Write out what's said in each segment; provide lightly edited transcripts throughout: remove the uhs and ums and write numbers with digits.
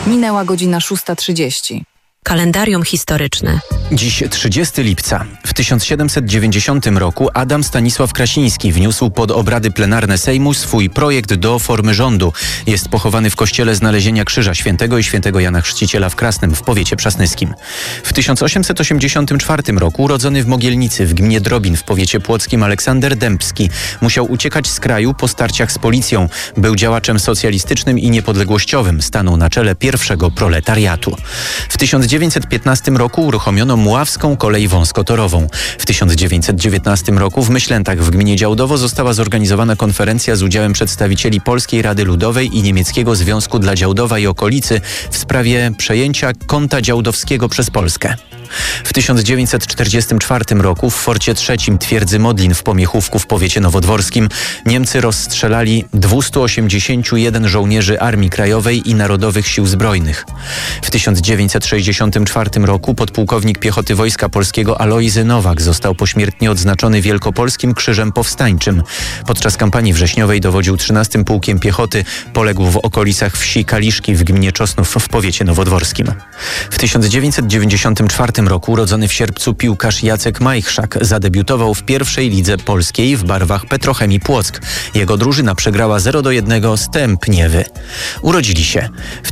Minęła godzina 6:30. Kalendarium historyczne. Dziś 30 lipca. W 1790 roku Adam Stanisław Krasiński wniósł pod obrady plenarne Sejmu swój projekt do formy rządu. Jest pochowany w kościele Znalezienia Krzyża Świętego i Świętego Jana Chrzciciela w Krasnem w powiecie przasnyskim. W 1884 roku urodzony w Mogielnicy w gminie Drobin w powiecie płockim Aleksander Dębski musiał uciekać z kraju po starciach z policją. Był działaczem socjalistycznym i niepodległościowym. Stanął na czele pierwszego proletariatu. W 1915 roku uruchomiono Mławską kolej wąskotorową. W 1919 roku w Myślętach w gminie Działdowo została zorganizowana konferencja z udziałem przedstawicieli Polskiej Rady Ludowej i Niemieckiego Związku dla Działdowa i okolicy w sprawie przejęcia Konta Działdowskiego przez Polskę. W 1944 roku w Forcie III twierdzy Modlin w Pomiechówku w powiecie nowodworskim Niemcy rozstrzelali 281 żołnierzy Armii Krajowej i Narodowych Sił Zbrojnych. W 1964 roku podpułkownik piechoty Wojska Polskiego Alojzy Nowak został pośmiertnie odznaczony Wielkopolskim Krzyżem Powstańczym. Podczas kampanii wrześniowej dowodził 13. Pułkiem Piechoty, poległ w okolicach wsi Kaliszki w gminie Czosnów w powiecie nowodworskim. W 1994 roku urodzony w Sierpcu piłkarz Jacek Majchrzak zadebiutował w pierwszej lidze polskiej w barwach Petrochemii Płock. Jego drużyna przegrała 0-1 z Tempniewy. Urodzili się w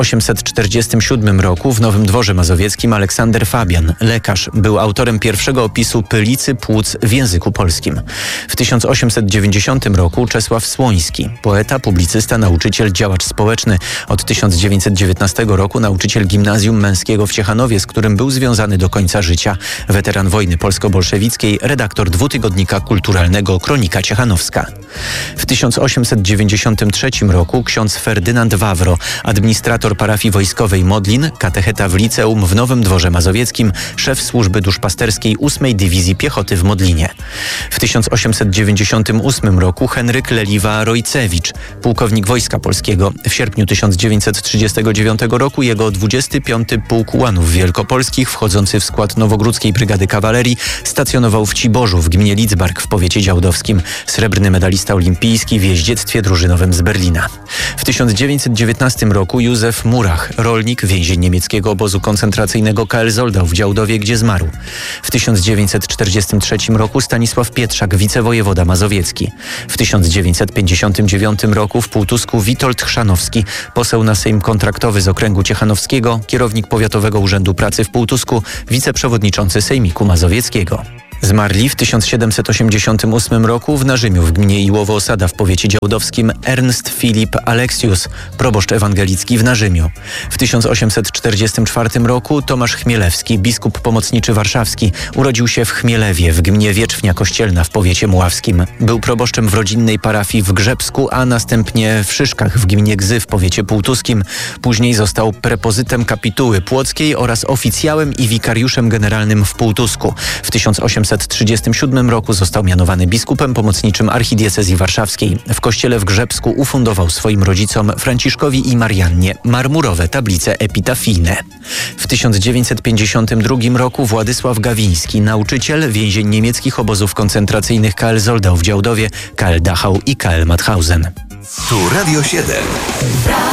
1847 roku w Nowym Dworze Mazowieckim Aleksander Fabian, lekarz, był autorem pierwszego opisu pylicy płuc w języku polskim. W 1890 roku Czesław Słoński, poeta, publicysta, nauczyciel, działacz społeczny. Od 1919 roku nauczyciel Gimnazjum Męskiego w Ciechanowie, z którym był związany do końca życia. Weteran wojny polsko-bolszewickiej, redaktor dwutygodnika kulturalnego Kronika Ciechanowska. W 1893 roku ksiądz Ferdynand Wawro, administrator parafii wojskowej Modlin, katecheta w liceum w Nowym Dworze Mazowieckim, szef służby duszpasterskiej 8 Dywizji Piechoty w Modlinie. W 1898 roku Henryk Leliwa-Rojcewicz, pułkownik Wojska Polskiego. W sierpniu 1939 roku jego 25. Pułk Ułanów Wielkopolskich, wchodzący w skład Nowogródzkiej Brygady Kawalerii, stacjonował w Ciborzu w gminie Lidzbark w powiecie działdowskim. Srebrny medalista olimpijski w jeździectwie drużynowym z Berlina. W 1919 roku Józef Murach, rolnik, więzień niemieckiego obozu koncentracyjnego KL Zoldau w Działdowie, gdzie zmarł. W 1943 roku Stanisław Pietrzak, wicewojewoda mazowiecki. W 1959 roku w Półtusku Witold Chrzanowski, poseł na Sejm kontraktowy z okręgu ciechanowskiego, kierownik Powiatowego Urzędu Pracy w Półtusku, wiceprzewodniczący Sejmiku Mazowieckiego. Zmarli w 1788 roku w Narzymiu w gminie Iłowo-Osada w powiecie działdowskim Ernst Filip Aleksius, proboszcz ewangelicki w Narzymiu. W 1844 roku Tomasz Chmielewski, biskup pomocniczy warszawski, urodził się w Chmielewie w gminie Wietrznia Kościelna w powiecie mławskim. Był proboszczem w rodzinnej parafii w Grzebsku, a następnie w Szyszkach w gminie Gzy w powiecie półtuskim. Później został prepozytem kapituły płockiej oraz oficjałem i wikariuszem generalnym w Półtusku. W 1837 roku został mianowany biskupem pomocniczym archidiecezji warszawskiej. W kościele w Grzebsku ufundował swoim rodzicom Franciszkowi i Mariannie marmurowe tablice epitafijne. W 1952 roku Władysław Gawiński, nauczyciel, więzień niemieckich obozów koncentracyjnych KL Zoldau w Działdowie, KL Dachau i KL Mauthausen. Tu Radio 7.